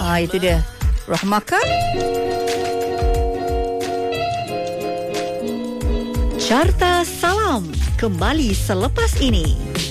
Itu dia Rahmaka. Carta Salam kembali selepas ini.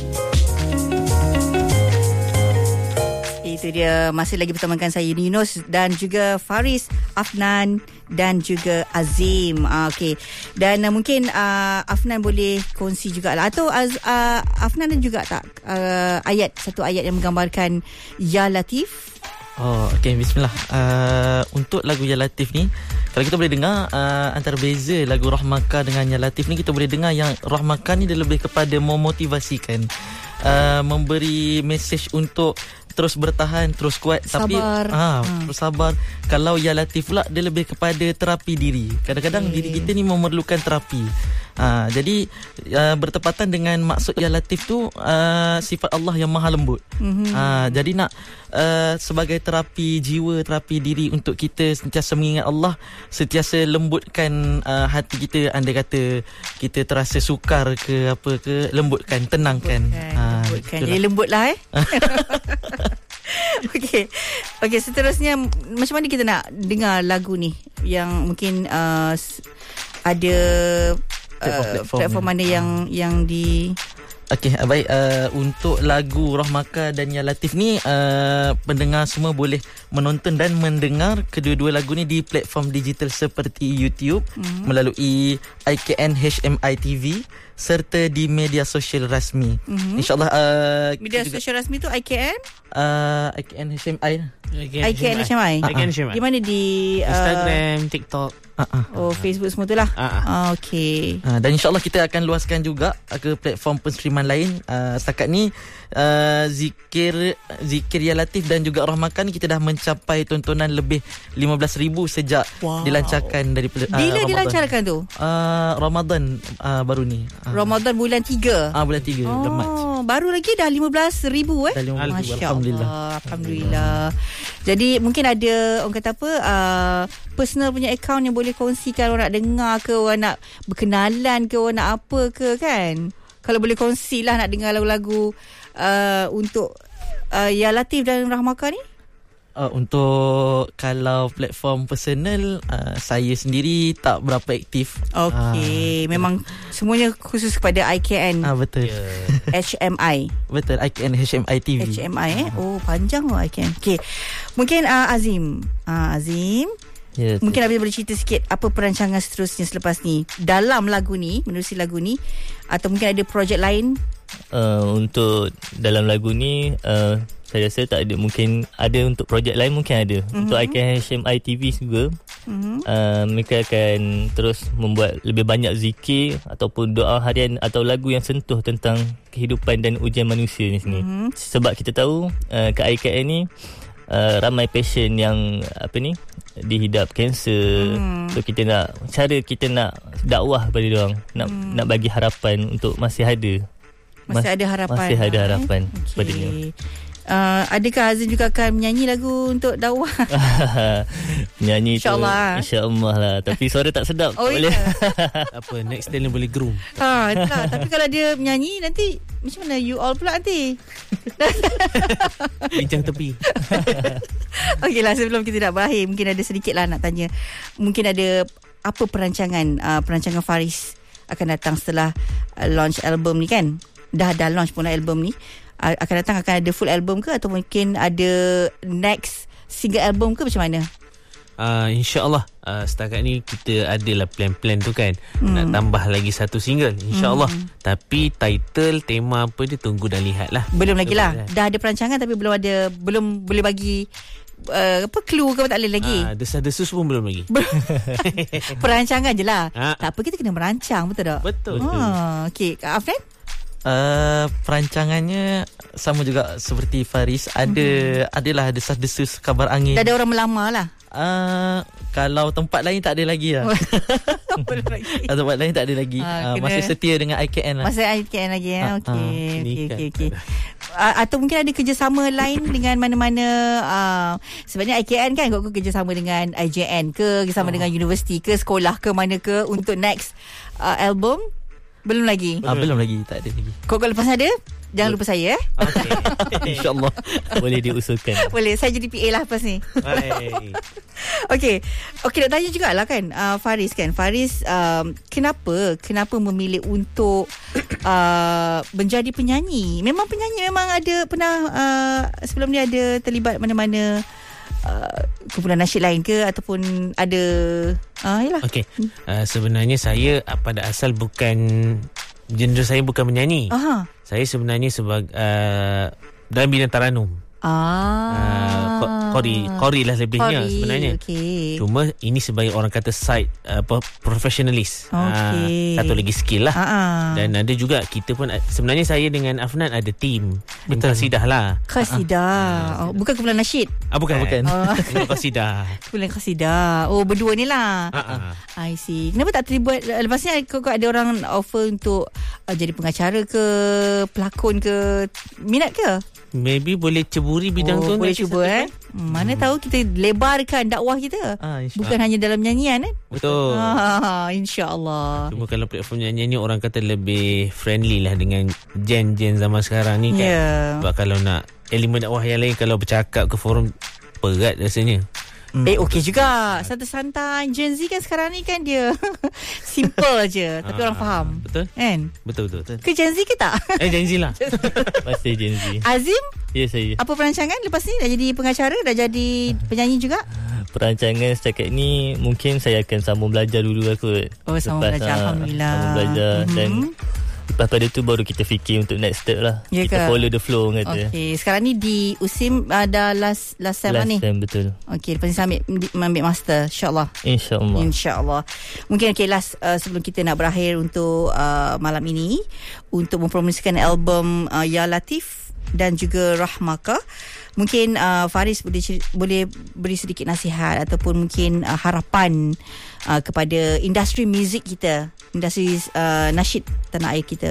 Itu dia, masih lagi bersamakan saya Yunus dan juga Faris, Afnan dan juga Azim. Okey. Dan mungkin Afnan boleh kongsi jugalah, atau Afnan dan juga tak satu ayat yang menggambarkan Ya Latif. Okey, bismillah. Untuk lagu Ya Latif ni, kalau kita boleh dengar antara beza lagu Rahmaka dengan Ya Latif ni, kita boleh dengar yang Rahmaka ni dia lebih kepada memotivasikan, memberi mesej untuk terus bertahan, terus kuat, sabar. Terus sabar. Kalau Ya Latif pula dia lebih kepada terapi diri. Kadang-kadang diri kita ni memerlukan terapi. Jadi bertepatan dengan maksud Ya Latif tu, sifat Allah yang maha lembut. Jadi nak sebagai terapi jiwa, terapi diri untuk kita sentiasa mengingat Allah, sentiasa lembutkan hati kita. Andai kata kita terasa sukar ke apa ke, lembutkan, tenangkan. Jadi lembutlah Okey, seterusnya macam mana kita nak dengar lagu ni yang mungkin ada platform mana yang di... Okey, baik. Untuk lagu Rahmaka dan Ya Latif ni, pendengar semua boleh menonton dan mendengar kedua-dua lagu ni di platform digital seperti YouTube, melalui IKN HMI TV, serta di media sosial rasmi. InsyaAllah media sosial rasmi tu IKN HMI. IKN HMI. Di mana? Di Instagram, TikTok, Facebook semua tu lah. Okey. Dan insyaAllah kita akan luaskan juga ke platform penstreaman lain. Setakat ni Zikir Ya Latif dan juga Rahmaka ni kita dah mencapai tontonan lebih 15,000 sejak dilancarkan daripada bila dilancarkan tu? Ramadan baru ni. Ramadan bulan 3. Bulan 3 bulan Mac. Baru lagi dah 15,000 Alhamdulillah. Alhamdulillah. Jadi mungkin ada orang kata apa, personal punya account yang boleh kongsikan, orang nak dengar ke, orang nak berkenalan ke, orang nak apa ke kan. Kalau boleh kongsilah nak dengar lagu-lagu untuk Ya Latif dan Rahmaka ni. Untuk kalau platform personal, saya sendiri tak berapa aktif. Okey, memang semuanya khusus kepada IKN. Betul. HMI. Betul, IKN HMI TV. HMI panjang IKN. Okey. Mungkin Azim. Mungkin Abang boleh cerita sikit apa perancangan seterusnya selepas ni dalam lagu ni, menerusi lagu ni, atau mungkin ada projek lain? Untuk dalam lagu ni, saya rasa tak ada. Mungkin ada untuk projek lain, mungkin ada. Untuk IKN HMI TV juga, mereka akan terus membuat lebih banyak zikir ataupun doa harian atau lagu yang sentuh tentang kehidupan dan ujian manusia ni sini. Sebab kita tahu kat IKN ni ramai pasien yang dihidap kanser. So kita nak, cara kita nak dakwah pada diorang, nak bagi harapan untuk masih ada harapan pada dia. Adakah Azim juga akan menyanyi lagu untuk dakwah? Menyanyi InsyaAllah. InsyaAllah lah. Tapi suara tak sedap. Boleh. Apa, next time boleh groom. Tapi kalau dia menyanyi nanti macam mana you all pula nanti? Bincang tepi. Okey lah, sebelum kita nak berakhir, mungkin ada sedikit lah nak tanya. Mungkin ada apa perancangan Faris akan datang setelah launch album ni kan? Dah launch pun album ni. Akan ada full album ke, atau mungkin ada next single album ke, macam mana? InsyaAllah setakat ni kita adalah plan-plan tu kan, nak tambah lagi satu single InsyaAllah. Tapi title, tema apa dia tunggu dan lihat lah. Belum lagi lah. Dah ada perancangan tapi belum boleh bagi clue ke, tak boleh lagi. Desas-desus pun belum lagi. Perancangan je lah. Tak apa, kita kena merancang, betul tak? Betul. Okey, Kak Afnan? Perancangannya sama juga seperti Faris. Adalah desas-desus kabar angin. Dah ada orang melamar lah. Kalau tempat lain tak ada lagi lah. Tempat lain tak ada lagi. Masih setia dengan IKN lah. Masih IKN lagi ya. Okey. Atau mungkin ada kerjasama lain dengan mana-mana, sebenarnya IKN kan kau kerjasama dengan IJN ke, kerjasama dengan universiti ke, sekolah ke, mana ke untuk next album? Belum lagi. Belum lagi, tak ada lagi. Kau kalau lepas ada Jangan lupa saya Okay. InsyaAllah. Boleh diusulkan. Boleh, saya jadi PA lah lepas ni. Hai. Okey, nak tanya jugalah kan, Faris kenapa memilih untuk menjadi penyanyi? Memang penyanyi, memang ada pernah sebelum ni ada terlibat mana-mana kumpulan nasyid lain ke, ataupun ada yalah. Okey. Sebenarnya saya pada asal bukan, genre saya bukan menyanyi. Aha. Saya sebenarnya sebagai dalam bidang taranum. Qori lah lebihnya sebenarnya. Okay. Cuma ini sebagai orang kata side professionalis. Okay. Satu lagi skill lah. Dan ada juga kita pun sebenarnya saya dengan Afnan ada team. Qasidah lah. Qasidah. Bukan kumpulan nasyid. Bukan. Kumpulan qasidah. Kumpulan qasidah. Oh, berdua ni lah. I see. Kenapa tak terlibat? Lepas ni kau ada orang offer untuk jadi pengacara ke, pelakon ke, minat ke? Maybe boleh ceburi bidang tu. Boleh cuba Mana tahu kita lebarkan dakwah kita. Bukan hanya dalam nyanyian kan? Betul. InsyaAllah. Cuma kalau platform nyanyian ni orang kata lebih friendly lah dengan gen zaman sekarang ni kan. Sebab kalau nak elemen dakwah yang lain, kalau bercakap ke forum berat rasanya. Okey juga. Santai-santai. Gen Z kan sekarang ni kan dia simple je, tapi orang faham. Betul. Kan? Betul. Ke Gen Z ke tak? Gen Z lah. Masih Gen Z. Azim? Ya, saya. Apa perancangan lepas ni? Dah jadi pengacara? Dah jadi penyanyi juga? Perancangan setakat ni mungkin saya akan sambung belajar dulu kot. Sambung belajar. Alhamdulillah. Sambung belajar. Dan lepas pada tu baru kita fikir untuk next step lah. Ya kita ke? Follow the flow orang kata. Okay. Sekarang ni di USIM ada last sem lah ni. Last sem, betul. Okay, lepas ni saya ambil master, InsyaAllah. InsyaAllah. Mungkin last sebelum kita nak berakhir untuk malam ini, untuk mempromosikan album Ya Latif dan juga Rahmaka, mungkin Faris boleh beri sedikit nasihat ataupun mungkin harapan kepada industri muzik kita, industri nasyid tanah air kita.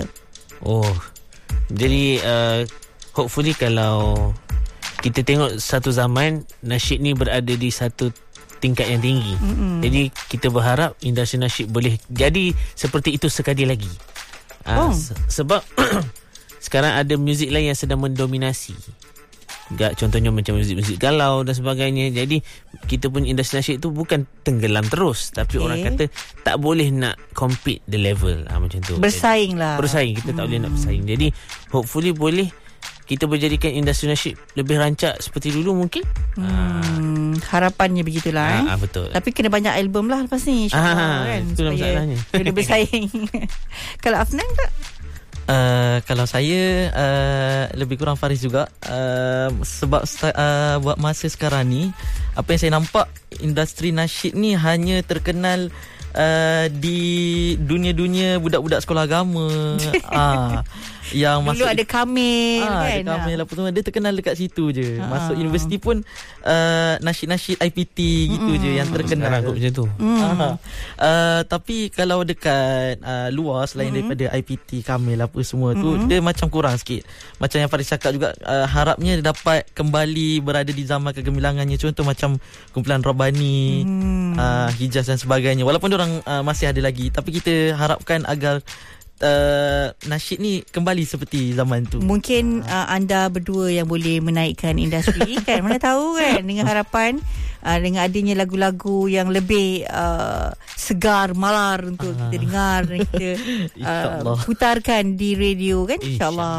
Jadi hopefully kalau kita tengok satu zaman nasyid ni berada di satu tingkat yang tinggi. Jadi kita berharap industri nasyid boleh jadi seperti itu sekali lagi. Sebab sekarang ada muzik lain yang sedang mendominasi. Contohnya macam muzik-muzik galau dan sebagainya. Jadi kita punya industri nasyid tu bukan tenggelam terus, tapi orang kata tak boleh nak compete the level macam tu. Bersaing lah. Kita tak boleh nak bersaing. Jadi hopefully boleh kita berjadikan industri nasyid lebih rancak seperti dulu mungkin. Harapannya begitulah. Betul. Tapi kena banyak album lah lepas ni, InsyaAllah kan, itu masalahnya. Boleh bersaing. Kalau Afnan tak? Kalau saya lebih kurang Faris juga, sebab buat masa sekarang ni, apa yang saya nampak, industri nasyid ni hanya terkenal di dunia-dunia budak-budak sekolah agama. Yang dulu masuk ada Kamil kan. Ada Kamil apa tu, dia terkenal dekat situ je. Masuk universiti pun nasyid-nasyid IPT gitu je yang terkenal macam tu. Tapi kalau dekat luar selain daripada IPT, Kamil apa semua tu, dia macam kurang sikit. Macam yang Faris cakap juga, harapnya dapat kembali berada di zaman kegemilangannya. Contoh macam kumpulan Robani, Hijaz dan sebagainya. Walaupun diorang masih ada lagi, tapi kita harapkan agar nasyid ni kembali seperti zaman tu. Mungkin anda berdua yang boleh menaikkan industri kan. Mana tahu kan, dengan harapan dengan adanya lagu-lagu yang lebih segar, malar untuk kita dengar dan kita putarkan di radio kan, InsyaAllah.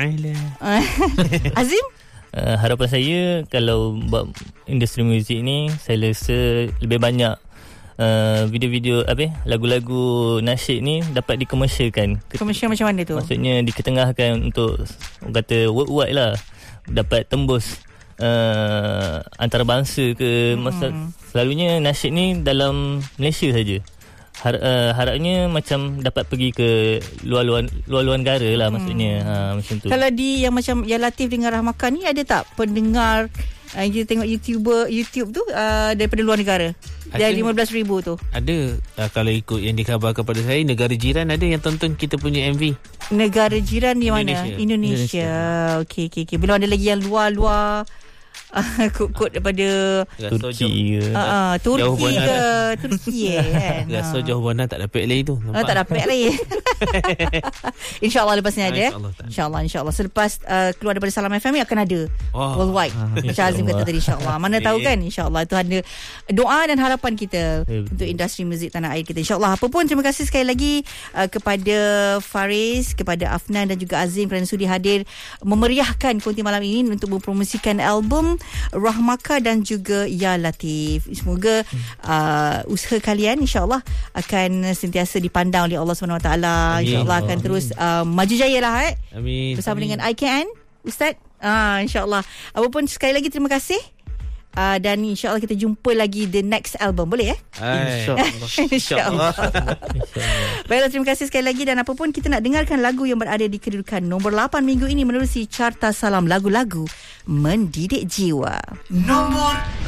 Azim? Harapan saya kalau buat industri muzik ni, saya rasa lebih banyak video-video lagu-lagu nasyid ni dapat dikomersialkan. Komersial macam mana tu? Maksudnya diketengahkan untuk orang kata worldwide lah, dapat tembus antarabangsa ke. Selalunya nasyid ni dalam Malaysia saja. Harapnya macam dapat pergi ke luar negara lah, maksudnya macam tu. Kalau di yang macam Ya Latif dengan Rahmaka ni, ada tak pendengar kita tengok YouTube tu daripada luar negara? Dari 15,000 tu ada. Kalau ikut yang dikhabarkan kepada saya, negara jiran ada yang tonton kita punya MV. Negara jiran di mana? Indonesia. Okey. Belum ada lagi yang luar Kod daripada Turki ke. Jauh Turki mana? ke Turki kan. Rasa jauh mana tak dapat lagi tu. Nampak? Tak dapat lagi. InsyaAllah lepas ni ada. InsyaAllah. InsyaAllah selepas keluar daripada Salam FM akan ada worldwide. Macam Azim kata tadi, insyaAllah. Mana tahu kan, insyaAllah itu ada doa dan harapan kita untuk industri muzik tanah air kita, insyaAllah. Apa pun, terima kasih sekali lagi kepada Faris, kepada Afnan dan juga Azim kerana sudi hadir memeriahkan konti malam ini untuk mempromosikan album Rahmaka dan juga Ya Latif. Semoga usaha kalian insyaAllah akan sentiasa dipandang oleh Allah SWT. InsyaAllah akan terus maju jaya lah. Amin. Bersama dengan IKN Ustaz. InsyaAllah. Apa pun, sekali lagi terima kasih. Dan insyaAllah kita jumpa lagi the next album. Boleh InsyaAllah. Baiklah, terima kasih sekali lagi. Dan apa pun, kita nak dengarkan lagu yang berada di kedudukan nombor 8 minggu ini menerusi Carta Salam Lagu-Lagu Mendidik Jiwa. Nombor